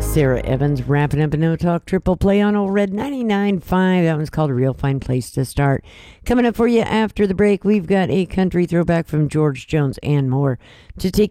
Sarah Evans wrapping up a No Talk Triple Play on Old Red 99.5. That one's called A Real Fine Place to Start. Coming up for you after the break, we've got a country throwback from George Jones and more to take